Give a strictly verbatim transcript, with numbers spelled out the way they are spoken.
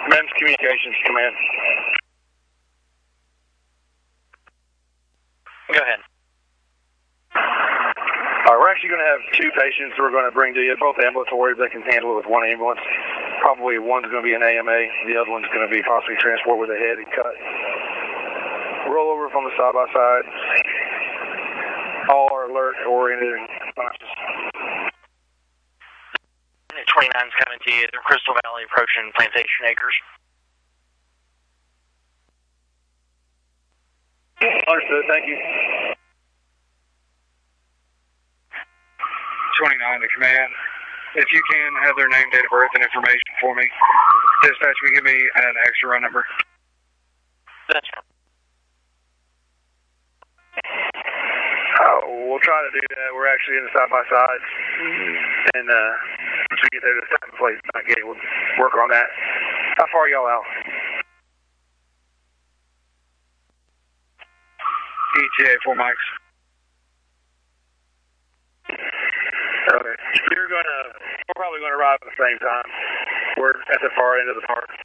Men's Communications Command. Go ahead. Uh, we're actually going to have two patients we're going to bring to you, both ambulatory, but they can handle it with one ambulance. Probably one's going to be an A M A, the other one's going to be possibly transport with a head and cut. Roll over from the side by side. All are alert, oriented, and conscious. twenty-nine's coming to you. They're Crystal Valley approaching Plantation Acres. Understood, thank you. twenty-nine to command. If you can, have their name, date of birth, and information for me. Dispatch, will you give me an extra run number? That's right. Uh, we'll try to do that. We're actually in the side-by-side. And uh, once we get there to the second place, not gate, we'll work on that. How far are y'all out? E T A, four mics. Okay. You're gonna, we're probably gonna arrive at the same time. We're at the far end of the park.